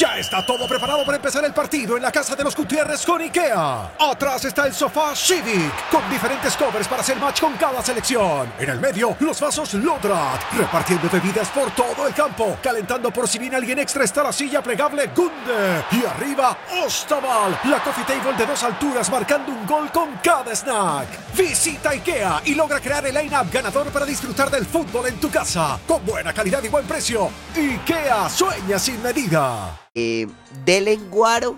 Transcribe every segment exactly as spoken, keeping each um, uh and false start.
Ya está todo preparado para empezar el partido en la casa de los Gutiérrez con IKEA. Atrás está el sofá Civic, con diferentes covers para hacer match con cada selección. En el medio, los vasos Lodrat, repartiendo bebidas por todo el campo. Calentando por si viene alguien extra está la silla plegable Gunde. Y arriba, Ostaval, la coffee table de dos alturas marcando un gol con cada snack. Visita IKEA y logra crear el line-up ganador para disfrutar del fútbol en tu casa. Con buena calidad y buen precio. IKEA, sueña sin medida. Eh, de lenguaro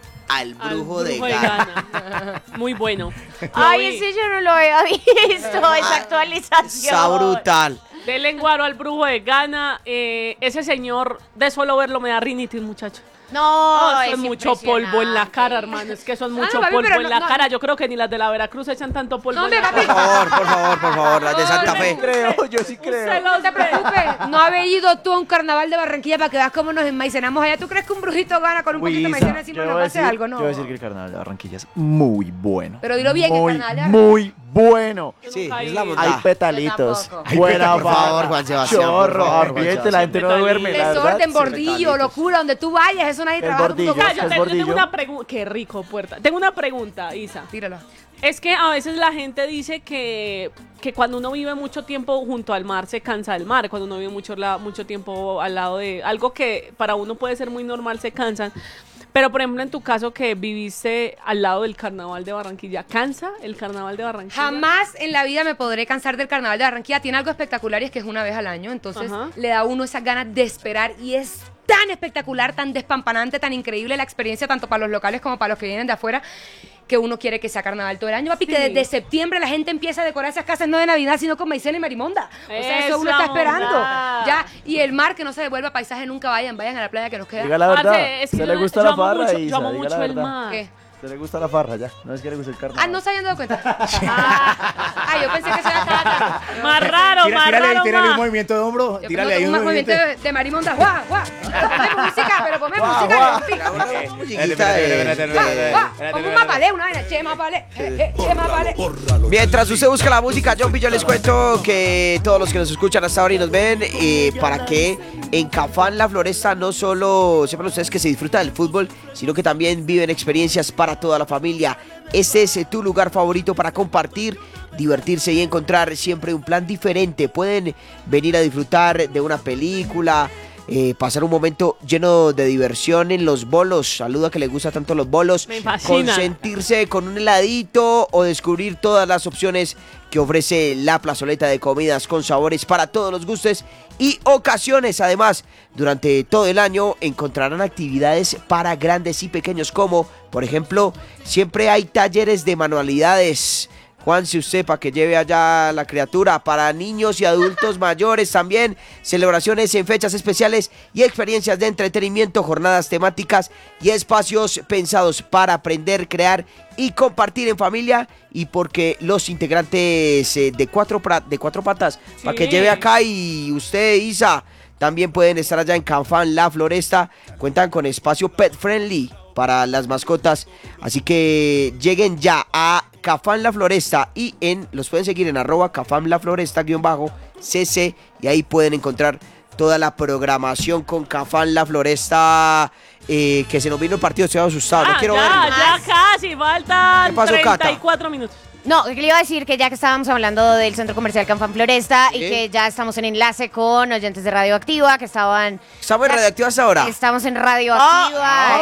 al brujo, Al brujo de, de Ghana. Ghana. Muy bueno. Ay, Lo vi. ese yo no lo había visto, esa actualización. Está brutal. De lenguaro al brujo de Ghana. Eh, ese señor, de solo verlo me da rinitis, muchacho. No, Oh, eso es es mucho polvo en la cara, impresionante. hermano. Es que eso es Ah, mucho no, papi, polvo pero en no, la no. cara. Yo creo que ni las de la Veracruz echan tanto polvo No, en la hombre, cara. Por favor, por favor, por favor, las de Santa No, Fe. no, Creo, yo sí Usted creo. los No te ve. preocupes, no habéis ido tú a un carnaval de Barranquilla para que veas cómo nos enmaicenamos allá. ¿Tú crees que un brujito gana con un Uy, poquito de Isa, maicena yo encima voy nos a hace decir- algo? No. Yo voy a decir que el carnaval de Barranquilla es muy bueno. Pero dilo bien, el muy, carnaval de muy bueno. Sí, nunca es he la ido. Hay bondad. petalitos, Yo tampoco. Ay, buena por favor, farra, Juan Sebastián, por chorro, favor, Juan ambiente, la gente no Sebastián. duerme, la verdad. Desorden, sí, bordillo, petalitos. locura, donde tú vayas, eso nadie El trabaja. bordillo. tú no Ya, ¿Qué yo es te- yo bordillo? tengo una pregunta. Qué rico, puerta. Tengo una pregunta, Isa. Tírala. Es que a veces la gente dice que, que cuando uno vive mucho tiempo junto al mar se cansa del mar, cuando uno vive mucho, la- mucho tiempo al lado de algo que para uno puede ser muy normal, se cansan. Pero por ejemplo en tu caso que viviste al lado del carnaval de Barranquilla, ¿cansa el carnaval de Barranquilla? Jamás en la vida me podré cansar del carnaval de Barranquilla. Tiene algo espectacular y es que es una vez al año. Entonces Ajá. le da a uno esas ganas de esperar y es tan espectacular, tan despampanante, tan increíble la experiencia tanto para los locales como para los que vienen de afuera, que uno quiere que sea carnaval todo el año, papi, Sí. que desde septiembre la gente empieza a decorar esas casas no de Navidad, sino con maicena y marimonda. O sea, eso Esa uno está esperando. onda. Ya, y el mar que no se devuelva paisaje nunca, vayan, vayan a la playa que nos queda. Diga la Parce, verdad, es que se yo- le gusta yo la amo farra, mucho- Isa, yo amo diga mucho la el verdad. mar. ¿Qué? Se le gusta la farra ya, no es que le gusta el carnaval. Ah, no se habían dado cuenta. Ah, ah, yo pensé que eso era cada Más raro, Tira- más tírale ahí, raro, tírale un más. movimiento de hombro. Yo Tírale ahí un un movimiento movimiento. de, de marimonda. ¡Guau, guau! Ponme música, pero ponme Guau, música. guau. de pico. Una musiquita Espérate, de- espérate, espérate, de- ¡Guau! Ponme un mapalé, una vaina. Che, mapalé. Eh, eh, che, mapalé. Mientras usted busca la música, John yo les cuento que todos los que nos escuchan hasta ahora y nos ven, eh, para que en Cafán La Floresta no solo sepan ustedes que se disfruta del fútbol, sino que también viven experiencias para toda la familia. Este es eh, tu lugar favorito para compartir, divertirse y encontrar siempre un plan diferente. Pueden venir a disfrutar de una película, eh, pasar un momento lleno de diversión en los bolos. Saluda que le gusta tanto los bolos. Me fascina. Consentirse con un heladito o descubrir todas las opciones que ofrece la plazoleta de comidas con sabores para todos los gustos y ocasiones. Además, durante todo el año encontrarán actividades para grandes y pequeños, como, por ejemplo, siempre hay talleres de manualidades. Juan, si usted para que lleve allá la criatura, para niños y adultos mayores también, celebraciones en fechas especiales y experiencias de entretenimiento, jornadas temáticas y espacios pensados para aprender, crear y compartir en familia, y porque los integrantes eh, de, cuatro pra- de cuatro patas, para que Sí. lleve acá, y usted, Isa, también pueden estar allá en Cafán La Floresta, cuentan con espacio pet friendly para las mascotas, así que lleguen ya a Cafán La Floresta y en los pueden seguir en arroba Cafán La Floresta guión bajo cc, y ahí pueden encontrar toda la programación con Cafán La Floresta, eh, que se nos vino el partido, estoy asustado, no Ah, quiero ya, verlo. ya casi, faltan ¿Qué pasó, Cata? treinta y cuatro minutos. No, que le iba a decir que ya que estábamos hablando del Centro Comercial Canfán Floresta Sí. y que ya estamos en enlace con oyentes de Radioactiva que estaban... ¿Estamos en Radioactiva hasta ahora? Estamos en Radioactiva.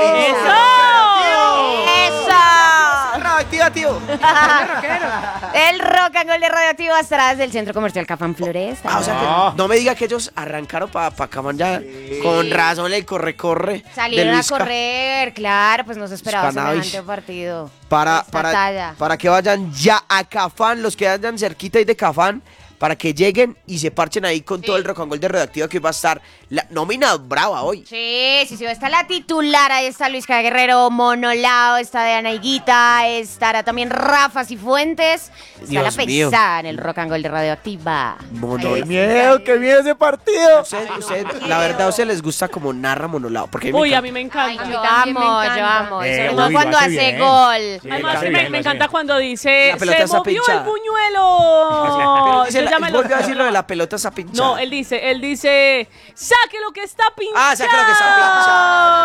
¡Ah! ¡Eso! Radioactiva, tío. El rock and roll de Radioactiva estará desde el Centro Comercial Cafán Floresta. Ah, o sea que no me diga que ellos arrancaron para pa Cafán ya, con razón el corre-corre de Salieron a Luisca. correr, claro, pues no se esperaba Cannabis. semejante partido. Para, Esta para, talla. para que vayan ya a Cafán, los que vayan cerquita ahí de Cafán, para que lleguen y se parchen ahí con Sí. todo el rock and roll de Radioactiva, que va a estar la nómina brava hoy. Sí, sí, sí, está la titular, ahí está Luis K. Guerrero, Monolao, está de Anaiguita, estará también Rafa Cifuentes, está Dios la mío. pesada en el rock and roll de Radioactiva. Mono- ¡Qué miedo, qué miedo ese partido! Usted, usted, la verdad, a usted les gusta como narra Monolao, porque a mí me Uy, a encanta. mí me Ay, encanta. yo también me amo, encanta. yo amo, Eh, sobre uy, todo lo cuando hace hace bien. gol. Sí, Además, lo hace que bien, me, lo me hace encanta bien. cuando dice, La pelota se está movió pinchada. el buñuelo. Dice, Yo la- ya me él lo- volvió a decir lo de la pelota esa pinchada. No, él dice, él dice, saque lo que está pinchado. Ah, saque lo que está pinchado.